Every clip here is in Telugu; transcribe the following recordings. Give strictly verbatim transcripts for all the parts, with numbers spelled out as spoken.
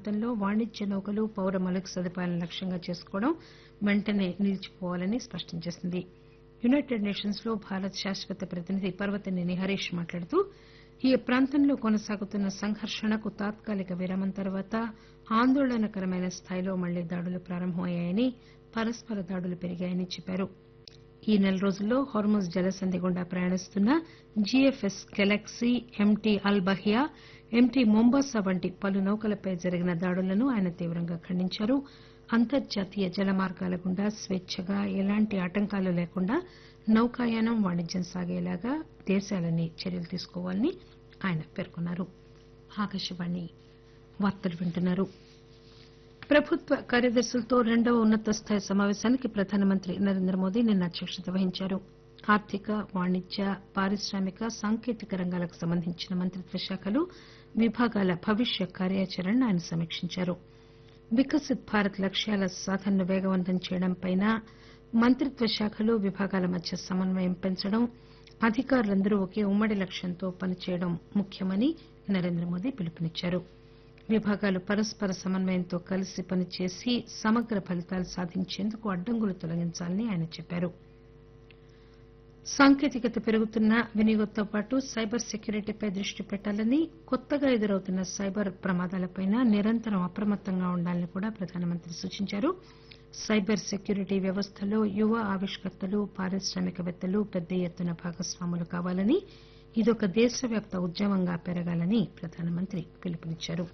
ప్రాంతంలో వాణిజ్య నౌకలు పౌర మౌలిక సదుపాయాలను లక్ష్యంగా చేసుకోవడం వెంటనే నిలిచిపోవాలని స్పష్టం చేసింది. యునైటెడ్ నేషన్స్ లో భారత్ శాశ్వత ప్రతినిధి పర్వతనేని హరీష్ మాట్లాడుతూ ఈ ప్రాంతంలో కొనసాగుతున్న సంఘర్షణకు తాత్కాలిక విరామం తర్వాత ఆందోళనకరమైన స్థాయిలో మళ్లీ దాడులు ప్రారంభమయ్యాయని, పరస్పర దాడులు పెరిగాయని చెప్పారు. ఈ నెల రోజుల్లో హోర్ముజ్ జలసంధి గుండా ప్రయాణిస్తున్న జీఎఫ్ఎస్ గెలాక్సీ, ఎంటీ అల్ బహియా, ఎంటీ మొంబాసా వంటి పలు నౌకలపై జరిగిన దాడులను ఆయన తీవ్రంగా ఖండించారు. అంతర్జాతీయ జలమార్గాల గుండా స్వేచ్చగా ఎలాంటి ఆటంకాలు లేకుండా నౌకాయానం, వాణిజ్యం సాగేలాగా దేశాలన్నీ చర్యలు తీసుకోవాలని ఆయన పేర్కొన్నారు. ఆకాశవాణి వార్తలు వింటున్నారు. ప్రభుత్వ కార్యదర్శులతో రెండవ ఉన్నత స్థాయి సమావేశానికి ప్రధానమంత్రి నరేంద్ర మోదీ నిన్న అధ్యక్షత వహించారు. ఆర్థిక, వాణిజ్య, పారిశ్రామిక, సాంకేతిక రంగాలకు సంబంధించిన మంత్రిత్వ శాఖలు, విభాగాల భవిష్య కార్యాచరణను ఆయన సమీక్షించారు. వికసిత్ భారత్ లక్ష్యాల సాధనను వేగవంతం చేయడంపై మంత్రిత్వ శాఖలు, విభాగాల మధ్య సమన్వయం పెంచడం, అధికారులందరూ ఒకే ఉమ్మడి లక్ష్యంతో పనిచేయడం ముఖ్యమని నరేంద్ర మోదీ పిలుపునిచ్చారు. విభాగాలు పరస్పర సమన్వయంతో కలిసి పనిచేసి సమగ్ర ఫలితాలు సాధించేందుకు అడ్డంకులు తొలగించాలని ఆయన చెప్పారు. సాంకేతికత పెరుగుతున్న వినియోగంతో పాటు సైబర్ సెక్యూరిటీపై దృష్టి పెట్టాలని, కొత్తగా ఎదురవుతున్న సైబర్ ప్రమాదాలపై నిరంతరం అప్రమత్తంగా ఉండాలని కూడా ప్రధానమంత్రి సూచించారు. సైబర్ సెక్యూరిటీ వ్యవస్థలో యువ ఆవిష్కర్తలు, పారిశ్రామికవేత్తలు పెద్ద ఎత్తున భాగస్వాములు కావాలని, ఇదొక దేశవ్యాప్త ఉద్యమంగా పెరగాలని ప్రధానమంత్రి పిలుపునిచ్చారు.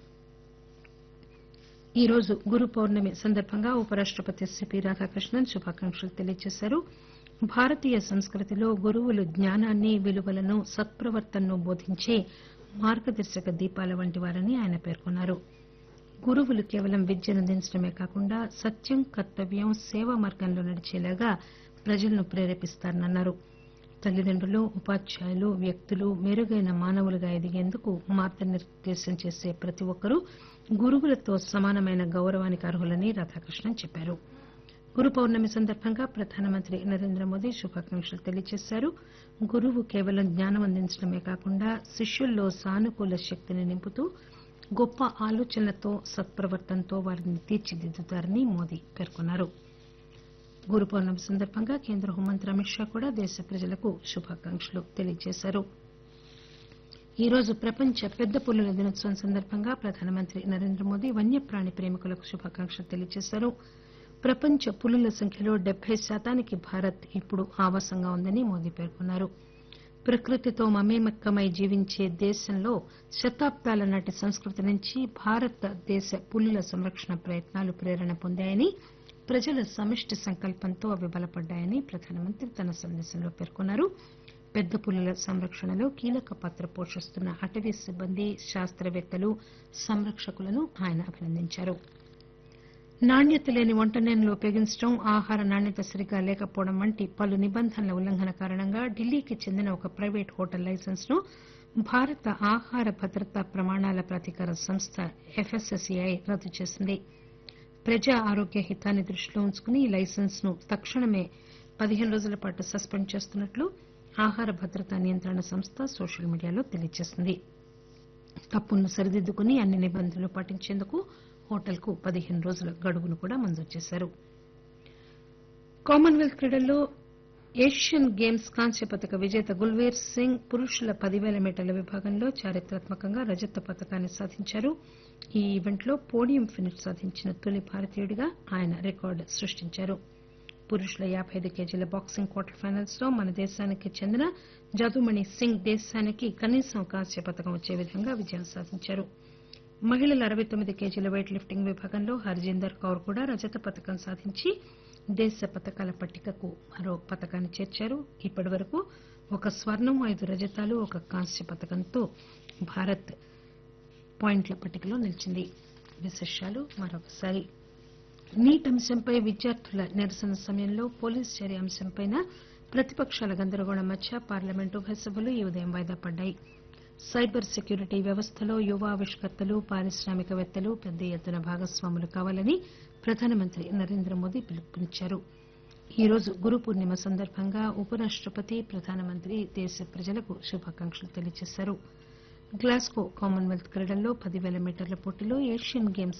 ఈ రోజు గురు పౌర్ణమి సందర్భంగా ఉపరాష్టపతి సిపి రాధాకృష్ణన్ శుభాకాంక్షలు తెలియజేశారు. భారతీయ సంస్కృతిలో గురువులు జ్ఞానాన్ని, విలువలను, సత్ప్రవర్తనను బోధించే మార్గదర్శక దీపాల వంటి వారని ఆయన పేర్కొన్నారు. గురువులు కేవలం విద్యనందించడమే కాకుండా సత్యం, కర్తవ్యం, సేవా మార్గంలో నడిచేలాగా ప్రజలను ప్రేరేపిస్తారని అన్నారు. తల్లిదండ్రులు, ఉపాధ్యాయులు, వ్యక్తులు మెరుగైన మానవులుగా ఎదిగేందుకు మార్గనిర్దేశం చేసే ప్రతి ఒక్కరూ గురువులతో సమానమైన గౌరవానికి అర్హులని రాధాకృష్ణన్ చెప్పారు. గురు పౌర్ణమి సందర్భంగా ప్రధానమంత్రి నరేంద్ర మోదీ శుభాకాంక్షలు తెలియజేశారు. గురువు కేవలం జ్ఞానం అందించడమే కాకుండా శిష్యుల్లో సానుకూల శక్తిని నింపుతూ గొప్ప ఆలోచనలతో, సత్ప్రవర్తనతో వారిని తీర్చిదిద్దుతారని మోదీ పేర్కొన్నారు. గురు పౌర్ణమి సందర్భంగా కేంద్ర హోంమంత్రి అమిత్ షా కూడా దేశ ప్రజలకు శుభాకాంక్షలు తెలియజేశారు. ఈ రోజు ప్రపంచ పెద్ద పులుల దినోత్సవం సందర్భంగా ప్రధానమంత్రి నరేంద్ర మోదీ వన్యప్రాణి ప్రేమికులకు శుభాకాంక్షలు తెలియజేశారు. ప్రపంచ పులుల సంఖ్యలో డెబ్బై శాతానికి భారత్ ఇప్పుడు ఆవాసంగా ఉందని మోదీ పేర్కొన్నారు. ప్రకృతితో మమేకమై జీవించే దేశంలో శతాబ్దాల నాటి సంస్కృతి నుంచి భారతదేశ పులుల సంరక్షణ ప్రయత్నాలు ప్రేరణ పొందాయని, ప్రజల సమిష్టి సంకల్పంతో అవి బలపడ్డాయని ప్రధానమంత్రి తన సందేశంలో పేర్కొన్నారు. పెద్ద పులుల సంరక్షణలో కీలక పాత్ర పోషిస్తున్న అటవీ సిబ్బంది, శాస్త్రవేత్తలు, సంరక్షకులను ఆయన అభినందించారు. నాణ్యత లేని వంట నూనెలు ఉపయోగించడం, ఆహార నాణ్యత సరిగా లేకపోవడం వంటి పలు నిబంధనల ఉల్లంఘన కారణంగా ఢిల్లీకి చెందిన ఒక ప్రైవేటు హోటల్ లైసెన్స్ ను భారత ఆహార భద్రతా ప్రమాణాల ప్రాధికార సంస్థ ఎఫ్ఎస్ఎస్ఏఐ రద్దు చేసింది. ప్రజా ఆరోగ్య హితాన్ని దృష్టిలో ఉంచుకుని ఈ లైసెన్స్ ను తక్షణమే పదిహేను రోజుల పాటు సస్పెండ్ చేస్తున్నట్లు ఆహార భద్రతా నియంత్రణ సంస్థ సోషల్ మీడియాలో తెలియజేసింది. తప్పులను సరిదిద్దుకుని అన్ని నిబంధనలు పాటించేందుకు హోటల్కు పదిహేను రోజుల గడువును కూడా మంజూరు చేశారు. కామన్వెల్త్ క్రీడల్లో ఏషియన్ గేమ్స్ కాంస్య పతక విజేత గుల్వీర్ సింగ్ పురుషుల పదివేల మీటర్ల విభాగంలో చారిత్రాత్మకంగా రజత పతకాన్ని సాధించారు. ఈ ఈవెంట్లో పోడియం ఫినిష్ సాధించిన తొలి భారతీయుడిగా ఆయన రికార్డు సృష్టించారు. పురుషుల యాబై ఐదు కేజీల బాక్సింగ్ క్వార్టర్ ఫైనల్స్ లో మన దేశానికి చెందిన జదుమణి సింగ్ దేశానికి కనీసం కాంస్య పతకం వచ్చే విధంగా విజయం సాధించారు. మహిళల అరవై తొమ్మిది కేజీల వెయిట్ లిఫ్టింగ్ విభాగంలో హర్జిందర్ కౌర్ కూడా రజత పతకం సాధించి దేశ పతకాల పట్టికకు మరో పతకాన్ని చేర్చారు. ఇప్పటి వరకు ఒక స్వర్ణం, ఐదు రజతాలు, ఒక కాంస్య పతకంతో భారత్ పాయింట్ల పట్టికలో నిలిచింది. విశేషాలు మరొకసారి. నీట్ అంశంపై విద్యార్థుల నిరసన సమయంలో పోలీసు చర్య అంశంపై ప్రతిపక్షాల గందరగోళం మధ్య పార్లమెంటు ఉభయ సభలు ఈ ఉదయం వాయిదా పడ్డాయి. సైబర్ సెక్యూరిటీ వ్యవస్థలో యువ ఆవిష్కర్తలు, పారిశ్రామికవేత్తలు పెద్ద ఎత్తున భాగస్వాములు కావాలని ప్రధానమంత్రి నరేంద్ర మోదీ పిలుపునిచ్చారు. ఈ రోజు గురు పూర్ణిమ సందర్భంగా ఉపరాష్టపతి, ప్రధానమంత్రి దేశ ప్రజలకు శుభాకాంక్షలు తెలియజేశారు. గ్లాస్గో కామన్వెల్త్ క్రీడల్లో పదివేల మీటర్ల పోటీలో ఏషియన్ గేమ్స్